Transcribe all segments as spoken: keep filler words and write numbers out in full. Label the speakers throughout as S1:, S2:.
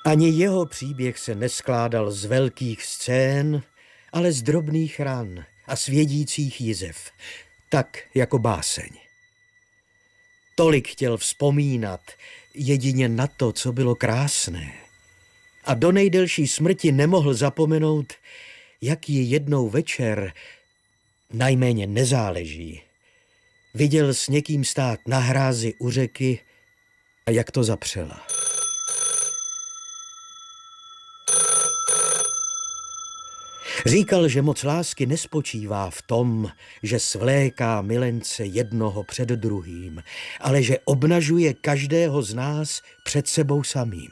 S1: Ani jeho příběh se neskládal z velkých scén, ale z drobných ran a svědících jizev, tak jako báseň. Tolik chtěl vzpomínat jedině na to, co bylo krásné. A do nejdelší smrti nemohl zapomenout, jak ji jednou večer, najméně nezáleží, viděl s někým stát na hrázi u řeky a jak to zapřela. Říkal, že moc lásky nespočívá v tom, že svléká milence jednoho před druhým, ale že obnažuje každého z nás před sebou samým.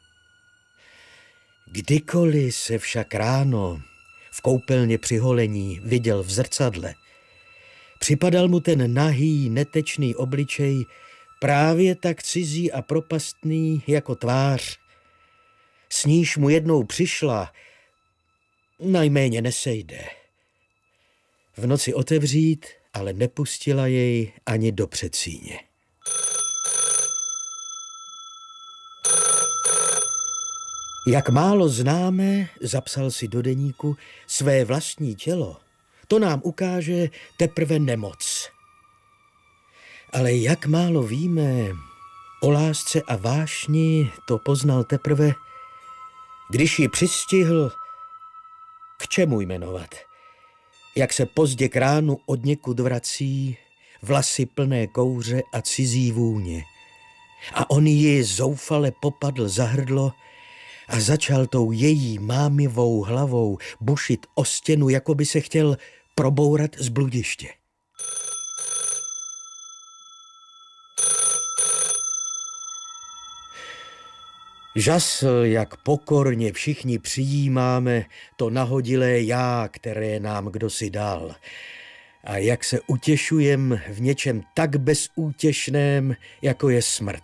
S1: Kdykoliv se však ráno v koupelně při holení viděl v zrcadle, připadal mu ten nahý, netečný obličej právě tak cizí a propastný jako tvář, s níž mu jednou přišla, najméně nesejde. V noci otevřít, ale nepustila jej ani do předsíně. Jak málo známe, zapsal si do deníku, své vlastní tělo, to nám ukáže teprve nemoc. Ale jak málo víme o lásce a vášni, to poznal teprve, když ji přistihl, k čemu jmenovat, jak se pozdě k ránu odněkud vrací, vlasy plné kouře a cizí vůně. A on ji zoufale popadl za hrdlo a začal tou její mámivou hlavou bušit o stěnu, jako by se chtěl probourat z bludiště. Žasl, jak pokorně všichni přijímáme to nahodilé já, které nám kdosi dal. A jak se utěšujem v něčem tak bezútěšném, jako je smrt.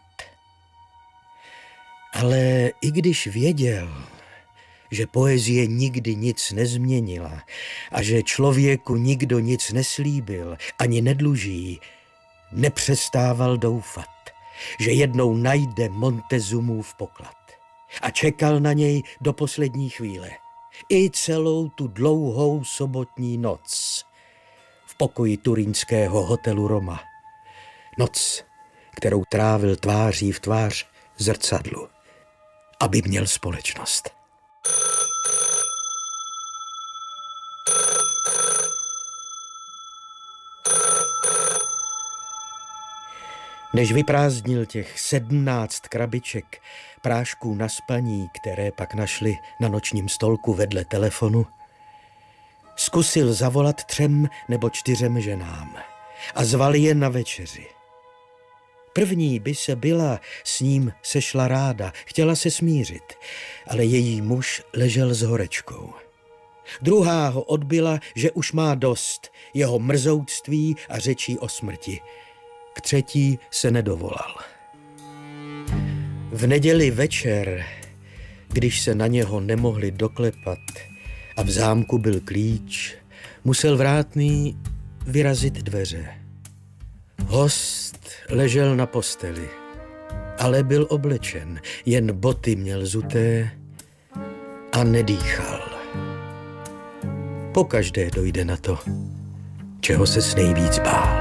S1: Ale i když věděl, že poezie nikdy nic nezměnila a že člověku nikdo nic neslíbil, ani nedluží, nepřestával doufat, že jednou najde Montezumův poklad. A čekal na něj do poslední chvíle. I celou tu dlouhou sobotní noc v pokoji turínského hotelu Roma. Noc, kterou trávil tváří v tvář zrcadlu, aby měl společnost. Než vyprázdnil těch sedmnáct krabiček prášků na spaní, které pak našli na nočním stolku vedle telefonu, zkusil zavolat třem nebo čtyřem ženám a zval je na večeři. První by se byla s ním sešla ráda, chtěla se smířit, ale její muž ležel s horečkou. Druhá ho odbyla, že už má dost jeho mrzouctví a řečí o smrti. K třetí se nedovolal. V neděli večer, když se na něho nemohli doklepat a v zámku byl klíč, musel vrátný vyrazit dveře. Host ležel na posteli, ale byl oblečen, jen boty měl zuté a nedýchal. Pokaždé dojde na to, čeho se nejvíc bál.